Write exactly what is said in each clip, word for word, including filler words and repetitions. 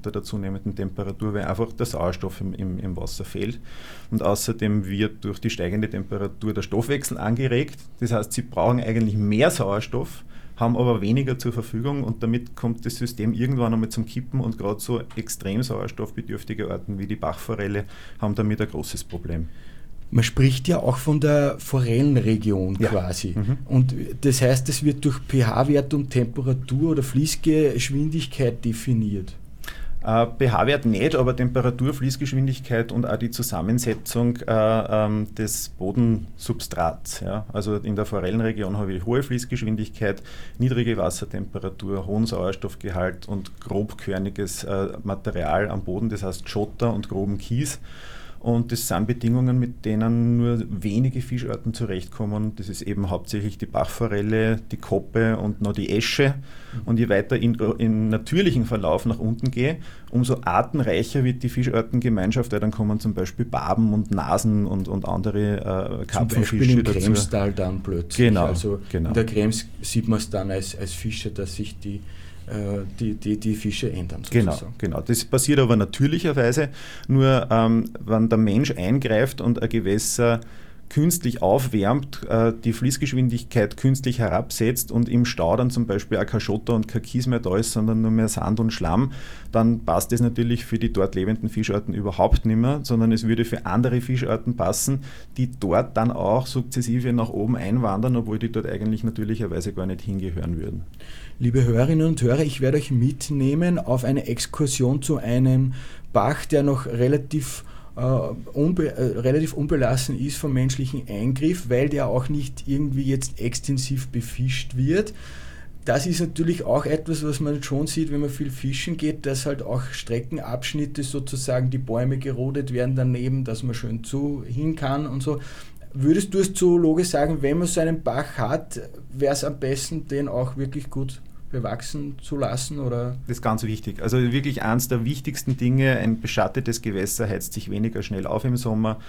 der zunehmenden Temperatur, weil einfach der Sauerstoff im, im, im Wasser fehlt. Und außerdem wird durch die steigende Temperatur der Stoffwechsel angeregt. Das heißt, sie brauchen eigentlich mehr Sauerstoff, haben aber weniger zur Verfügung und damit kommt das System irgendwann einmal zum Kippen und gerade so extrem sauerstoffbedürftige Arten wie die Bachforelle haben damit ein großes Problem. Man spricht ja auch von der Forellenregion ja. quasi. Mhm. Und das heißt, das wird durch pH-Wert und Temperatur oder Fließgeschwindigkeit definiert. Äh, pH-Wert nicht, aber Temperatur, Fließgeschwindigkeit und auch die Zusammensetzung äh, ähm, des Bodensubstrats. Ja. Also in der Forellenregion habe ich hohe Fließgeschwindigkeit, niedrige Wassertemperatur, hohen Sauerstoffgehalt und grobkörniges äh, Material am Boden, das heißt Schotter und groben Kies. Und das sind Bedingungen, mit denen nur wenige Fischarten zurechtkommen. Das ist eben hauptsächlich die Bachforelle, die Koppe und noch die Esche. Und je weiter in, in natürlichen Verlauf nach unten gehe, umso artenreicher wird die Fischartengemeinschaft, weil dann kommen zum Beispiel Barben und Nasen und, und andere äh, Karpfenfische zum Beispiel im dazu. Kremstal dann plötzlich. Genau, also genau. In der Krems sieht man es dann als, als Fischer, dass sich die Die, die, die Fische ändern. Genau, genau. Das passiert aber natürlicherweise. Nur ähm, wenn der Mensch eingreift und ein Gewässer künstlich aufwärmt, äh, die Fließgeschwindigkeit künstlich herabsetzt und im Stau dann zum Beispiel auch kein Schotter und kein Kies mehr da ist, sondern nur mehr Sand und Schlamm, dann passt das natürlich für die dort lebenden Fischarten überhaupt nicht mehr, sondern es würde für andere Fischarten passen, die dort dann auch sukzessive nach oben einwandern, obwohl die dort eigentlich natürlicherweise gar nicht hingehören würden. Liebe Hörerinnen und Hörer, ich werde euch mitnehmen auf eine Exkursion zu einem Bach, der noch relativ Uh, unbe- uh, relativ unbelassen ist vom menschlichen Eingriff, weil der auch nicht irgendwie jetzt extensiv befischt wird. Das ist natürlich auch etwas, was man schon sieht, wenn man viel fischen geht, dass halt auch Streckenabschnitte sozusagen, die Bäume gerodet werden daneben, dass man schön zu hin kann und so. Würdest du als Zoologe sagen, wenn man so einen Bach hat, wäre es am besten, den auch wirklich gut bewachsen zu lassen? Oder? Das ist ganz wichtig. Also wirklich eines der wichtigsten Dinge, ein beschattetes Gewässer heizt sich weniger schnell auf im Sommer.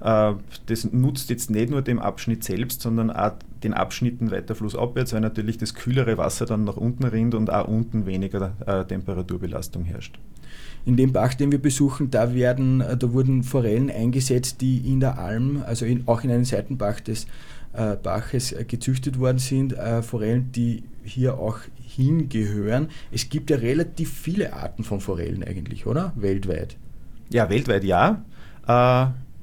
Das nutzt jetzt nicht nur dem Abschnitt selbst, sondern auch den Abschnitten weiter flussabwärts, weil natürlich das kühlere Wasser dann nach unten rinnt und auch unten weniger Temperaturbelastung herrscht. In dem Bach, den wir besuchen, da, werden, da wurden Forellen eingesetzt, die in der Alm, also in, auch in einem Seitenbach des äh, Baches äh, gezüchtet worden sind. Äh, Forellen, die hier auch hingehören. Es gibt ja relativ viele Arten von Forellen eigentlich, oder? Weltweit. Ja, weltweit ja. Äh,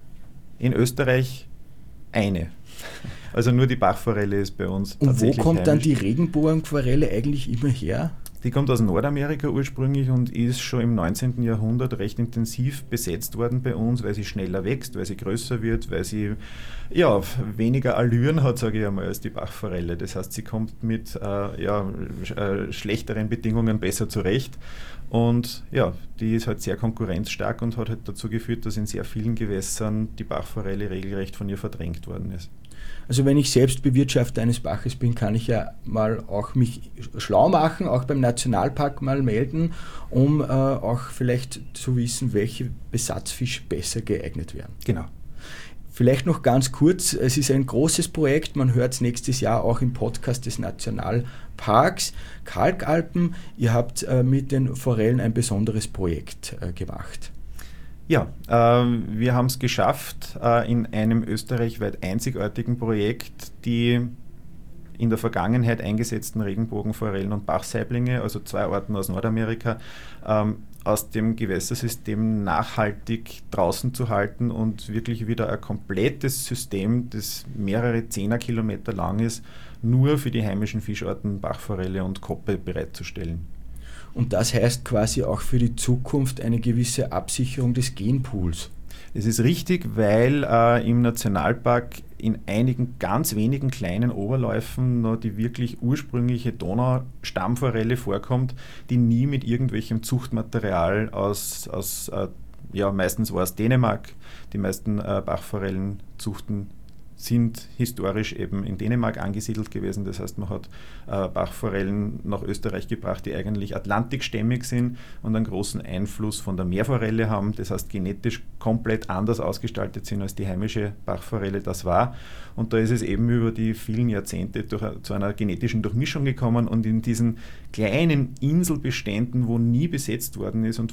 in Österreich eine. Also nur die Bachforelle ist bei uns Und tatsächlich wo kommt heimisch. Dann die Regenbogenforelle eigentlich immer her? Die kommt aus Nordamerika ursprünglich und ist schon im neunzehnten Jahrhundert recht intensiv besetzt worden bei uns, weil sie schneller wächst, weil sie größer wird, weil sie ja, weniger Allüren hat, sage ich einmal, als die Bachforelle. Das heißt, sie kommt mit äh, ja, sch- äh, schlechteren Bedingungen besser zurecht. Und ja, die ist halt sehr konkurrenzstark und hat halt dazu geführt, dass in sehr vielen Gewässern die Bachforelle regelrecht von ihr verdrängt worden ist. Also wenn ich selbst Bewirtschafter eines Baches bin, kann ich ja mal auch mich schlau machen, auch beim Nationalpark mal melden, um äh, auch vielleicht zu wissen, welche Besatzfische besser geeignet wären. Genau. Vielleicht noch ganz kurz, es ist ein großes Projekt, man hört es nächstes Jahr auch im Podcast des Nationalparks Kalkalpen. Ihr habt äh, mit den Forellen ein besonderes Projekt äh, gemacht. Ja, äh, wir haben es geschafft, äh, in einem österreichweit einzigartigen Projekt die in der Vergangenheit eingesetzten Regenbogenforellen und Bachsaiblinge, also zwei Arten aus Nordamerika, ähm, aus dem Gewässersystem nachhaltig draußen zu halten und wirklich wieder ein komplettes System, das mehrere Zehner-Kilometer lang ist, nur für die heimischen Fischarten Bachforelle und Koppe bereitzustellen. Und das heißt quasi auch für die Zukunft eine gewisse Absicherung des Genpools. Es ist richtig, weil äh, im Nationalpark in einigen ganz wenigen kleinen Oberläufen noch die wirklich ursprüngliche Donaustammforelle vorkommt, die nie mit irgendwelchem Zuchtmaterial aus, aus äh, ja, meistens war es Dänemark, die meisten äh, Bachforellenzuchten sind historisch eben in Dänemark angesiedelt gewesen. Das heißt, man hat äh, Bachforellen nach Österreich gebracht, die eigentlich atlantikstämmig sind und einen großen Einfluss von der Meerforelle haben. Das heißt, genetisch komplett anders ausgestaltet sind, als die heimische Bachforelle das war. Und da ist es eben über die vielen Jahrzehnte durch, zu einer genetischen Durchmischung gekommen und in diesen kleinen Inselbeständen, wo nie besetzt worden ist und